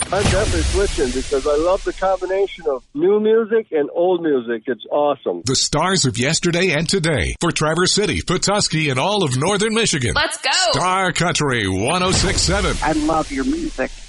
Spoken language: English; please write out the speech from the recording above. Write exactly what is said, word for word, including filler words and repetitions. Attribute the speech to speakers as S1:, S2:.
S1: I'm definitely switching because I love the combination of new music and old music. It's awesome.
S2: The stars of yesterday and today for Traverse City, Petoskey, and all of northern Michigan.
S3: Let's go.
S2: Star Country one oh six point seven.
S4: I love your music.